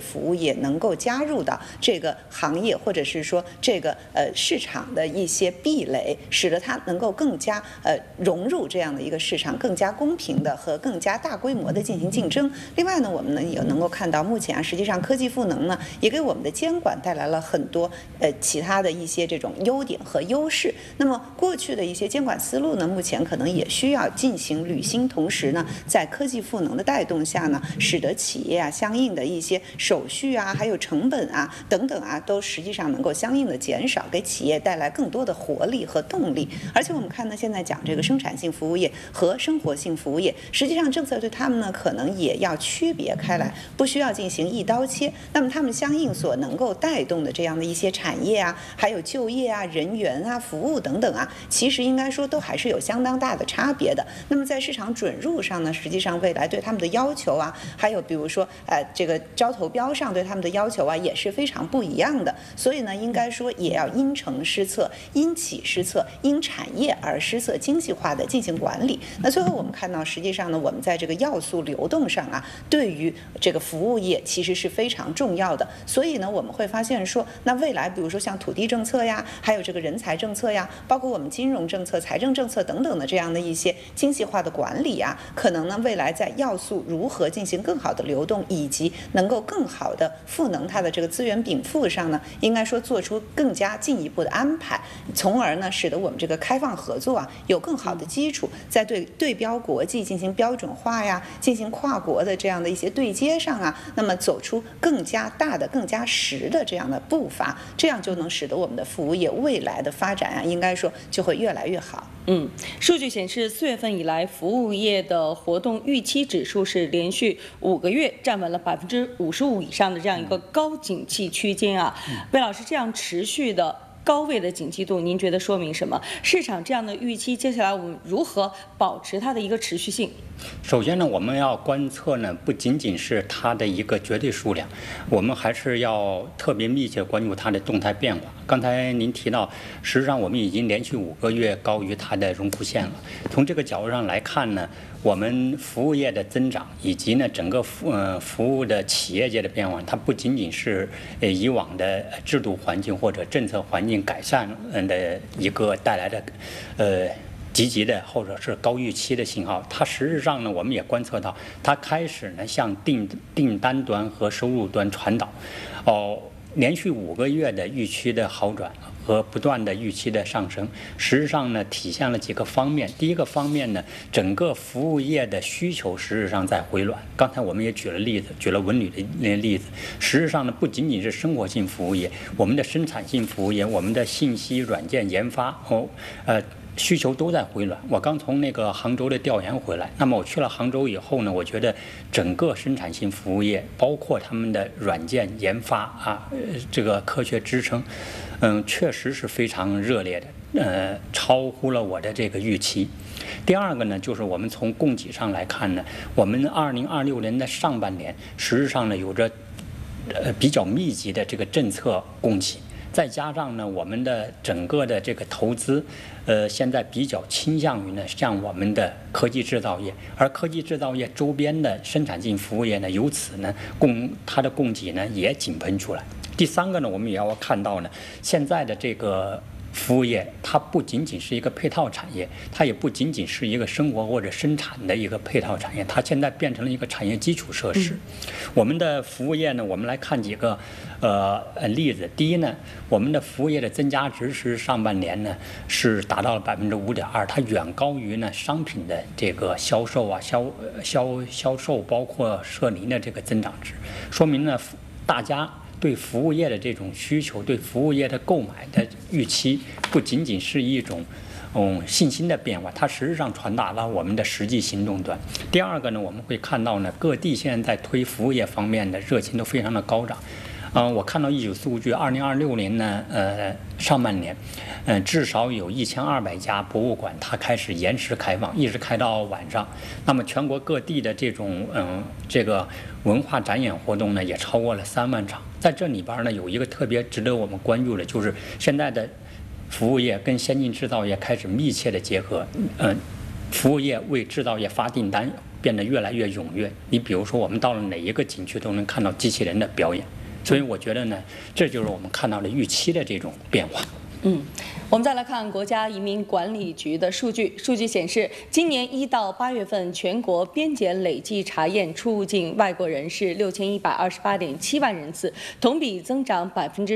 服务业能够加入到这个行业，或者是说这个市场的一些壁垒，使得它能够更加融入这样的一个市场，更加公平的和更加大规模的进行竞争。另外呢，我们呢也能够看到，目前实际上科技赋能呢也给我们的监管带来了很多其他的一些这种优点和优势。那么过去的一些监管思路呢，目前可能也需要进行履新，同时呢，在科技赋能的带动下呢，使得企业相应的一些手续还有成本等等都实际上能够相应的减少，给企业带来更多的活力和动力。而且我们看呢，现在讲这个生产性服务业和生活性服务业，实际上政策对他们呢可能也要区别开来，不需要进行一刀切。那么他们相应所能够带动的这样的一些产业还有就业人员服务等等其实应该说都还是有相当大的差别的。那么在市场准入上呢，实际上未来对他们的要求还有比如说这个招投标上对他们的要求也是非常不一样的。所以呢，应该说也要因城施策，因企施策，因产业而施策，精细化的进行管理。那最后我们看到，实际上呢，我们在这个要素流动上对于这个服务业其实是非常重要的。所以呢，我们会发现说，那未来比如说像土地政策还有这个人才政策包括我们金融政策、财政政策等等的这样的一些精细化的管理可能呢未来在要素如何进行更好的流动，以及能够更好的赋能它的这个资源禀赋上呢，应该说做出更加进一步的安排，从而呢使得我们这个开放合作有更好的基础，在对标国际进行标准化进行跨国的这样的一些对接上那么走出更加大的、更加实的这样的步伐，这样就能使得我们的服务业未来的发展应该说就会越来越好。 数据显示，4月份以来，服务业的活动预期指数是连续5个月站稳了55%以上的这样一个高景气区间魏老师，这样持续的高位的景气度，您觉得说明什么？市场这样的预期，接下来我们如何保持它的一个持续性？ 首先呢，我们要观测呢，不仅仅是它的一个绝对数量，我们还是要特别密切关注它的动态变化。刚才您提到，实际上我们已经连续5个月高于它的荣枯线了。从这个角度上来看呢，我们服务业的增长以及呢整个服务的企业界的变化，它不仅仅是以往的制度环境或者政策环境改善的一个带来的积极的或者是高预期的信号，它实质上呢，我们也观测到，它开始呢向订单端和收入端传导，连续5个月的预期的好转和不断的预期的上升，实际上呢体现了几个方面。第一个方面呢，整个服务业的需求实质上在回暖。刚才我们也举了例子，举了文旅的例子。实质上呢，不仅仅是生活性服务业，我们的生产性服务业，我们的信息软件研发需求都在回暖。我刚从那个杭州的调研回来，那么我去了杭州以后呢，我觉得整个生产性服务业，包括他们的软件研发这个科学支撑，确实是非常热烈的，超乎了我的这个预期。第二个呢，就是我们从供给上来看呢，我们2026年的上半年，实质上呢有着比较密集的这个政策供给。再加上呢，我们的整个的这个投资，现在比较倾向于呢，像我们的科技制造业，而科技制造业周边的生产性服务业呢，由此呢，它的供给呢也井喷出来。第三个呢，我们也要看到呢，现在的这个服务业，它不仅仅是一个配套产业，它也不仅仅是一个生活或者生产的一个配套产业，它现在变成了一个产业基础设施。我们的服务业呢，我们来看几个例子。第一呢，我们的服务业的增加值是上半年呢是达到了5.2%，它远高于呢商品的这个销售销售包括社零的这个增长值，说明呢大家对服务业的这种需求，对服务业的购买的预期，不仅仅是一种信心的变化，它实质上传达了我们的实际行动端。第二个呢，我们会看到呢，各地现在在推服务业方面的热情都非常的高涨。我看到一组数据，2026年呢，上半年，至少有1200家博物馆它开始延时开放，一直开到晚上。那么全国各地的这种这个文化展演活动呢，也超过了3万场。在这里边呢，有一个特别值得我们关注的，就是现在的服务业跟先进制造业开始密切的结合。服务业为制造业发订单， 变得越来越踊跃。你比如说，我们到了哪一个景区都能看到机器人的表演，所以我觉得呢，这就是我们看到了预期的这种变化。 我们再来看国家移民管理局的数据。数据显示，今年1到8月份，全国边检累计查验出入境外国人是6128.7万人次，同比增长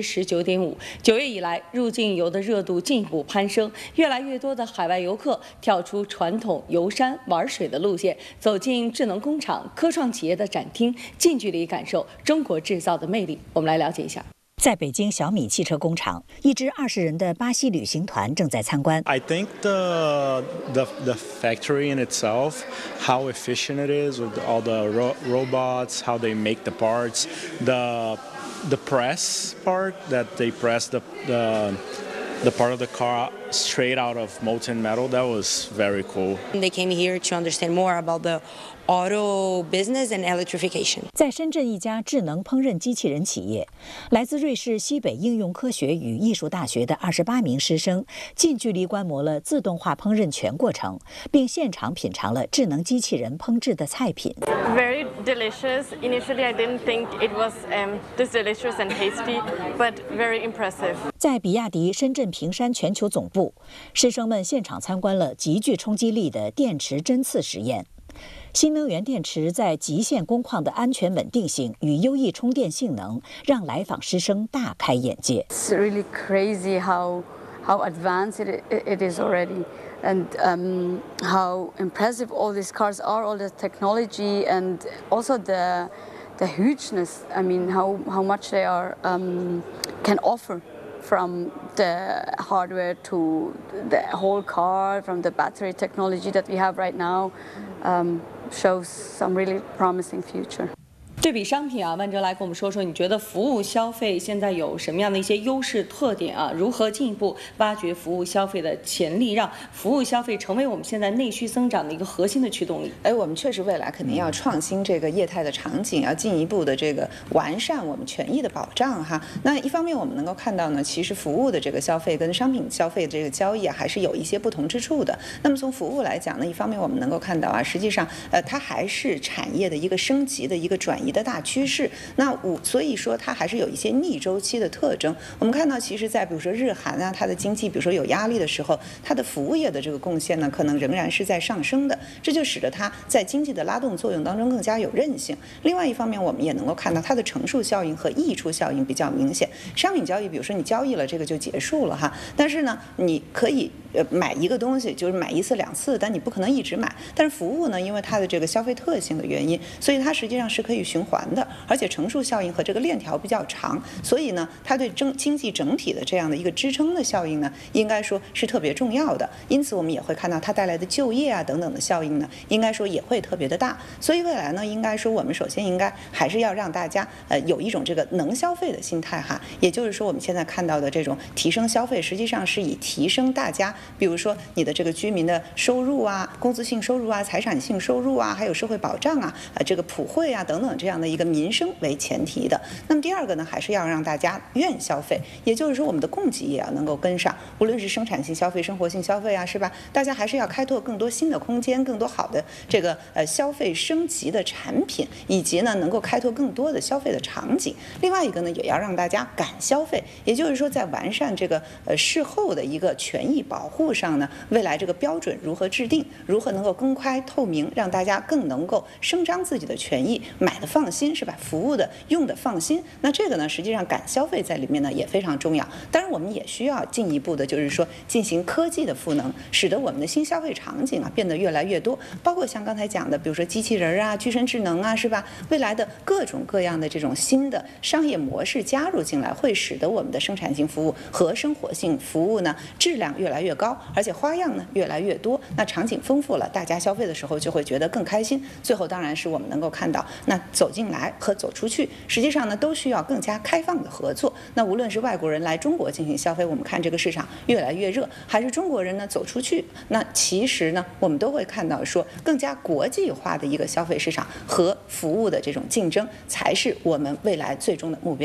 19.5%。9月以来，入境游的热度进一步攀升，越来越多的海外游客跳出传统游山玩水的路线，走进智能工厂、科创企业的展厅，近距离感受中国制造的魅力。我们来了解一下。 在北京小米汽车工厂，一支20人的巴西旅行团正在参观。 I think the factory in itself, how efficient it is with all the robots, how they make the parts, the press part that they press the part of the car straight out of molten metal. That was very cool. They came here to understand more about the auto business and electrification. 在深圳一家智能烹饪机器人企业，来自瑞士西北应用科学与艺术大学的28名师生近距离观摩了自动化烹饪全过程，并现场品尝了智能机器人烹制的菜品。 Very delicious. Initially, I didn't think it was this delicious and tasty, but very impressive. 在比亚迪深圳平山全球总部，师生们现场参观了极具冲击力的电池针刺实验。新能源电池在极限工况的安全稳定性与优异充电性能，让来访师生大开眼界。 It's really crazy how advanced it is already, and how impressive all these cars are, all the technology, and also the hugeness. I mean, how much they are can offer. From the hardware to the whole car, from the battery technology that we have right now, shows some really promising future. 对比商品啊，万哲来跟我们说说，你觉得服务消费现在有什么样的一些优势特点啊？如何进一步挖掘服务消费的潜力，让服务消费成为我们现在内需增长的一个核心的驱动力？ 我们确实未来肯定要创新这个业态的场景，要进一步的这个完善我们权益的保障哈。那一方面我们能够看到呢，其实服务的这个消费跟商品消费这个交易啊，还是有一些不同之处的。那么从服务来讲呢，一方面我们能够看到啊，实际上它还是产业的一个升级的一个转移的大趋势，所以说它还是有一些逆周期的特征。我们看到，其实，在比如说日韩啊，它的经济比如说有压力的时候，它的服务业的这个贡献呢，可能仍然是在上升的，这就使得它在经济的拉动作用当中更加有韧性。另外一方面，我们也能够看到它的乘数效应和溢出效应比较明显。商品交易，比如说你交易了这个就结束了哈，但是呢，你可以买一个东西，就是买1次2次，但你不可能一直买。但是服务呢，因为它的这个消费特性的原因，所以它实际上是可以循环的，而且乘数效应和这个链条比较长，所以呢，它对经济整体的这样的一个支撑的效应呢，应该说是特别重要的。因此，我们也会看到它带来的就业啊等等的效应呢，应该说也会特别的大。所以未来呢，应该说我们首先应该还是要让大家有一种这个能消费的心态哈，也就是说我们现在看到的这种提升消费，实际上是以提升大家，比如说你的这个居民的收入啊、工资性收入啊、财产性收入啊，还有社会保障啊、这个普惠啊等等这样的一个民生为前提的。那么第二个呢，还是要让大家愿消费，也就是说我们的供给也要能够跟上，无论是生产性消费、生活性消费啊，是吧？大家还是要开拓更多新的空间，更多好的这个消费升级的产品，以及呢能够开拓更多的消费的场景。另外一个呢，也要让大家敢消费，也就是说在完善这个事后的一个权益保护上呢，未来这个标准如何制定，如何能够公开透明，让大家更能够声张自己的权益，买的放心，是吧？服务的用的放心。那这个呢，实际上敢消费在里面呢也非常重要。当然，我们也需要进一步的，就是说进行科技的赋能，使得我们的新消费场景啊变得越来越多，包括像刚才讲的，比如说机器人啊、具身智能啊，是吧？未来的各种各样的这种新的商业模式加入进来，会使得我们的生产性服务和生活性服务呢质量越来越高，而且花样呢越来越多。那场景丰富了，大家消费的时候就会觉得更开心。最后当然是我们能够看到，那走进来和走出去，实际上呢都需要更加开放的合作。那无论是外国人来中国进行消费，我们看这个市场越来越热，还是中国人呢走出去，那其实呢我们都会看到说，更加国际化的一个消费市场和服务的这种竞争，才是我们未来最终的目标。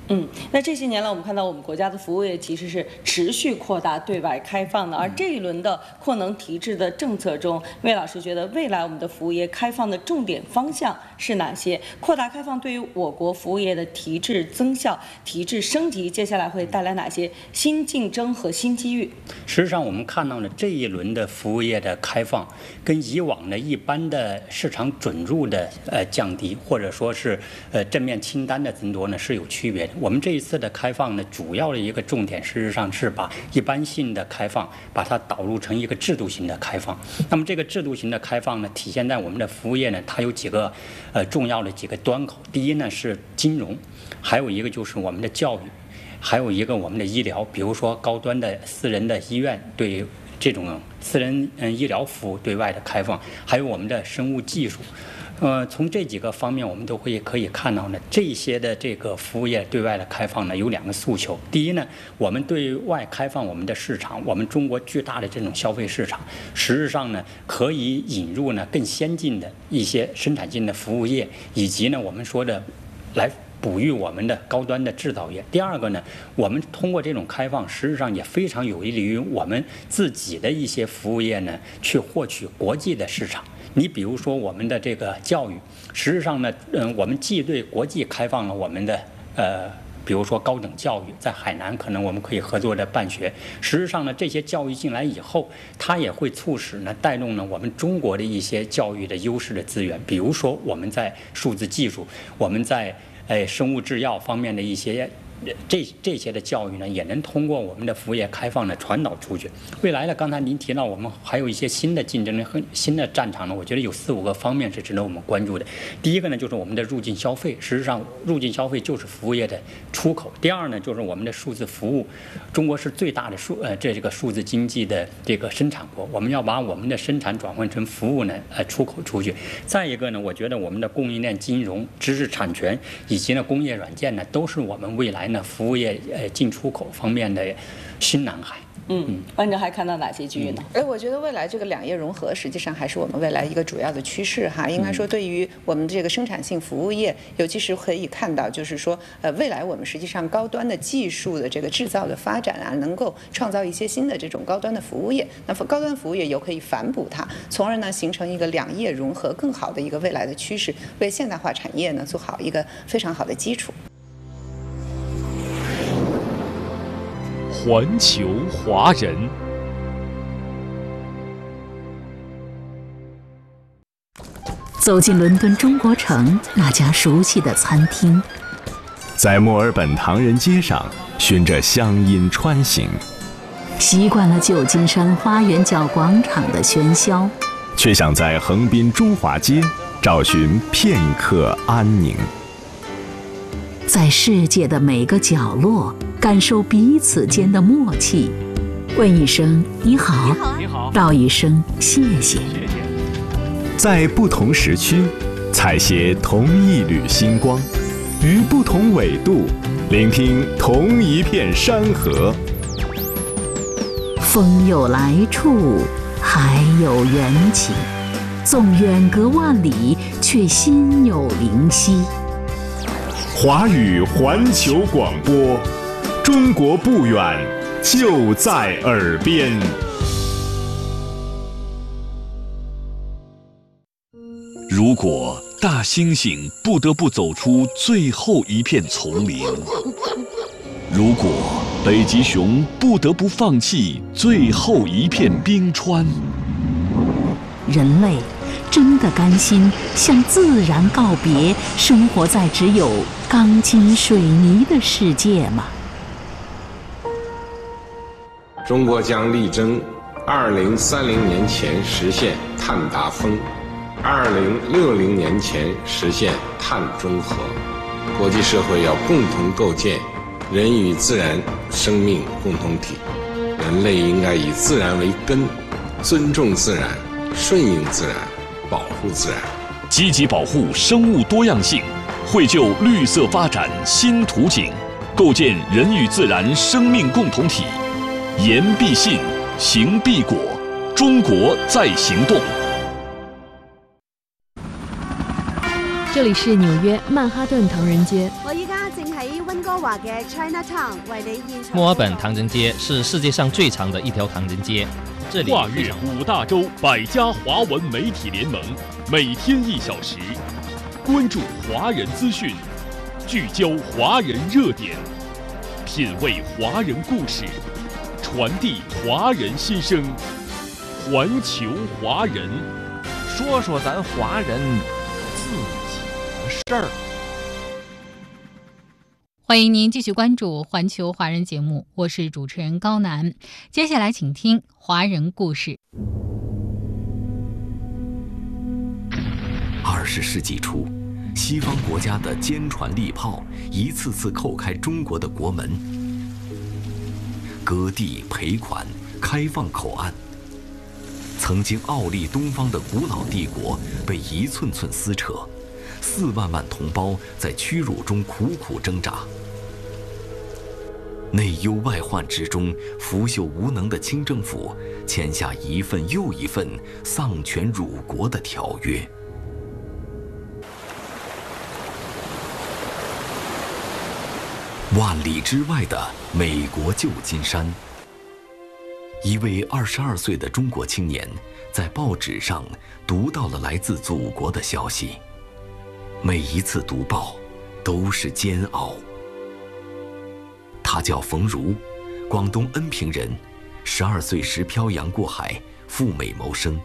那这些年来，我们看到我们国家的服务业其实是持续扩大对外开放的，而这一轮的扩能提质的政策中，魏老师觉得未来我们的服务业开放的重点方向是哪些？扩大开放对于我国服务业的提质增效、提质升级，接下来会带来哪些新竞争和新机遇？ 实际上，我们看到了这一轮的服务业的开放，跟以往的一般的市场准入的降低，或者说是正面清单的增多呢，是有区别的。我们这一次的开放呢，主要的一个重点，事实上是把一般性的开放，把它导入成一个制度型的开放。那么这个制度型的开放呢，体现在我们的服务业呢，它有几个重要的几个端口。第一呢是金融，还有一个就是我们的教育，还有一个我们的医疗，比如说高端的私人的医院对这种私人医疗服务对外的开放，还有我们的生物技术。从这几个方面，我们都可以看到呢，这些的这个服务业对外的开放呢，有2个诉求。第一呢，我们对外开放我们的市场，我们中国巨大的这种消费市场，实质上呢，可以引入呢更先进的一些生产性的服务业，以及呢我们说的来哺育我们的高端的制造业。第二个呢，我们通过这种开放，实际上也非常有利于我们自己的一些服务业呢，去获取国际的市场。你比如说我们的这个教育，实际上呢，我们既对国际开放了我们的比如说高等教育，在海南可能我们可以合作的办学。实际上呢，这些教育进来以后，它也会促使呢，带动呢我们中国的一些教育的优势的资源，比如说我们在数字技术，我们在生物制药方面的一些这些的教育呢，也能通过我们的服务业开放呢传导出去。未来呢，刚才您提到我们还有一些新的竞争力和新的战场呢，我觉得有4、5个方面是值得我们关注的。第一个呢，就是我们的入境消费，实际上入境消费就是服务业的出口。第二呢，就是我们的数字服务，中国是最大的这个数字经济的这个生产国，我们要把我们的生产转换成服务呢出口出去。再一个呢，我觉得我们的供应链金融、知识产权以及呢工业软件呢，都是我们未来服务业进出口方面的新蓝海。 班长还看到哪些机遇呢？ 我觉得未来这个2业融合实际上还是我们未来一个主要的趋势哈。应该说，对于我们这个生产性服务业，尤其是可以看到，就是说，未来我们实际上高端的技术的这个制造的发展啊，能够创造一些新的这种高端的服务业。那高端服务业又可以反哺它，从而呢形成一个2业融合更好的一个未来的趋势，为现代化产业呢做好一个非常好的基础。 环球华人， 走进伦敦中国城那家熟悉的餐厅， 在墨尔本唐人街上循着乡音穿行， 习惯了旧金山花园角广场的喧嚣， 却想在横滨中华街找寻片刻安宁。 在世界的每个角落感受彼此间的默契，问一声你好，道一声谢谢。 在不同时区采撷同一缕星光，于不同纬度聆听同一片山河。 风有来处，海有缘起，纵远隔万里，却心有灵犀。 华语环球广播，中国不远，就在耳边。如果大猩猩不得不走出最后一片丛林，如果北极熊不得不放弃最后一片冰川， 人类真的甘心向自然告别，生活在只有钢筋水泥的世界吗？ 中国将力争2030年前实现碳达峰，2060年前实现碳中和。国际社会要共同构建人与自然生命共同体，人类应该以自然为根，尊重自然，顺应自然，保护自然， 积极保护生物多样性，绘就绿色发展新图景，构建人与自然生命共同体。言必信，行必果，中国在行动。 这里是纽約曼哈頓唐人街。 我依家正喺溫哥華嘅 Chinatown 為你現場。 墨爾本唐人街是世界上最長的一條唐人街。這裡跨越5大洲100家華文媒體聯盟，每天1小時，關注華人資訊，聚焦華人熱點，品味華人故事，傳遞華人心聲。環球華人， 說說咱華人自己的事兒。 歡迎您繼續關注環球華人節目，我是主持人高楠。接下來請聽華人故事。 20世紀初，西方國家的堅船利炮一次次扣開中國的國門，割地賠款，開放口岸。曾經傲立東方的古老帝國被一寸寸撕扯，4萬萬同胞在屈辱中苦苦掙扎。內憂外患之中，腐朽無能的清政府簽下一份又一份喪權辱國的條約。萬里之外的美國舊金山，一位22歲的中國青年在報紙上讀到了來自祖國的消息。每一次讀報都是煎熬。他叫馮如，廣東恩平人，12歲時漂洋過海赴美謀生。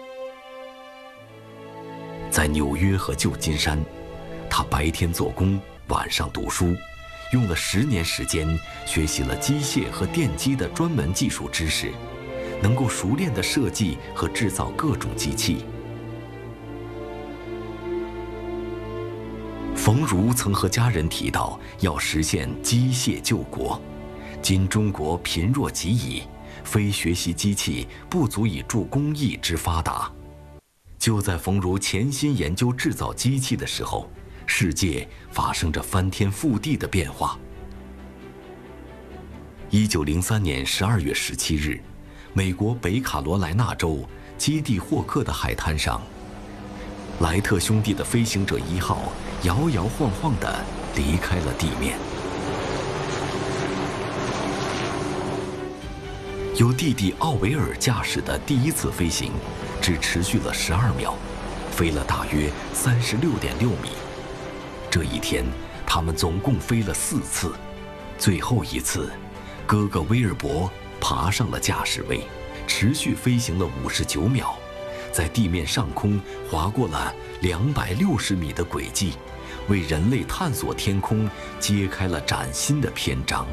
在紐約和舊金山，他白天做工，晚上讀書，用了10年時間學習了機械和電機的專門技術知識，能夠熟練地設計和製造各種機器。馮如曾和家人提到要實現機械救國，今中國貧弱極矣，非學習機器不足以助工藝之發達。就在馮如潛心研究製造機器的時候，世界發生着翻天覆地的變化。1903年12月17日，美國北卡羅來納州基地霍克的海灘上，萊特兄弟的飛行者1號搖搖晃晃地離開了地面。由弟弟奧維爾駕駛的第一次飛行只持續了12秒，飛了大約36.6米。這一天，他們總共飛了4次，最後一次，哥哥威爾伯爬上了駕駛位，持續飛行了59秒，在地面上空劃過了260米的軌跡，為人類探索天空揭開了嶄新的篇章。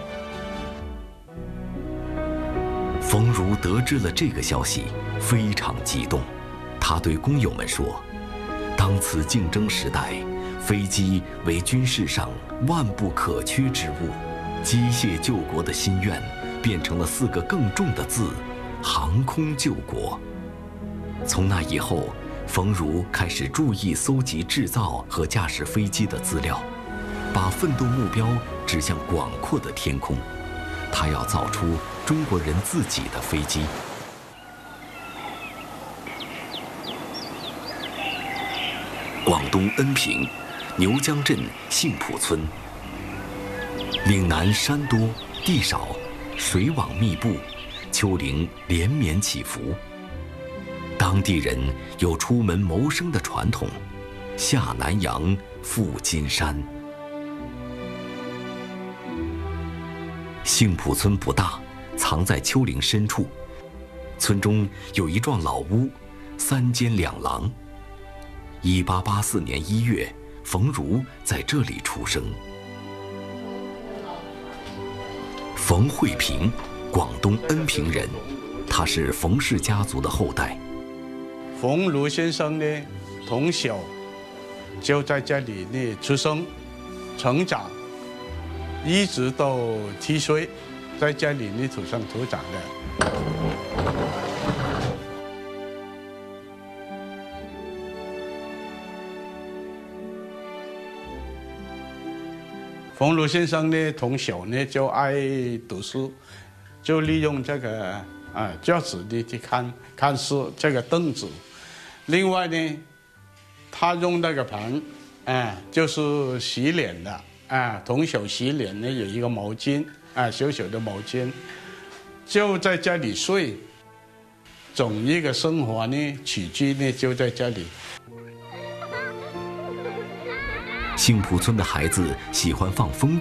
馮如得知了這個消息，非常激動。他對工友們說：“當此競爭時代，飛機為軍事上萬不可缺之物。機械救國的心願變成了4個更重的字：航空救國。”從那以後，馮如開始注意搜集製造和駕駛飛機的資料，把奮鬥目標指向廣闊的天空。他要造出中國人自己的飛機。廣東恩平牛江鎮杏浦村，嶺南山多地少，水網密布，丘陵連綿起伏。當地人有出門謀生的傳統，下南洋，赴金山。杏浦村不大，藏在丘陵深處。村中有一幢老屋，3間2廊。1884年1月，馮如在這裡出生。馮惠平，廣東恩平人，他是馮氏家族的後代。 馮如先生呢，從小就在這裡呢出生、成長，一直到7歲，在這裡呢土生土長的。馮如先生呢，從小呢就愛讀書，就利用這個教室呢去看書，這個凳子。另外呢， 他用那个盆，就是洗脸的，童小洗脸呢有一个毛巾，小小的毛巾，就在家里睡，整一个生活呢起居呢就在家里。 杏浦村的孩子喜欢放风筝。